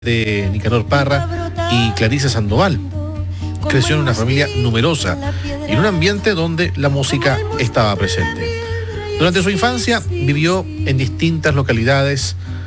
de Nicanor Parra y Clarisa Sandoval. Creció en una familia numerosa y en un ambiente donde la música estaba presente. Durante su infancia vivió en distintas localidades